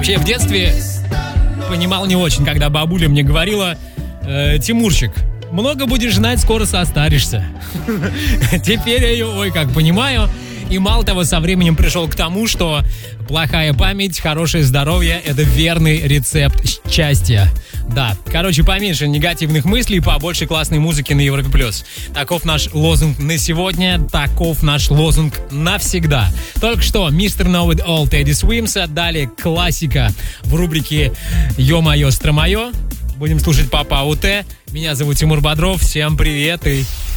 Вообще, в детстве понимал не очень, когда бабуля мне говорила: Тимурчик, много будешь знать, скоро состаришься. Теперь я ее, ой, как понимаю. И мало того, со временем пришел к тому, что плохая память, хорошее здоровье — это верный рецепт счастья. Да, короче, поменьше негативных мыслей, побольше классной музыки на Европе+. Таков наш лозунг на сегодня, таков наш лозунг навсегда. Только что Mr. Know It All Teddy Swims, далее классика в рубрике «Ё-моё, стромоё». Будем слушать Папа АУТ. Меня зовут Тимур Бодров. Всем привет и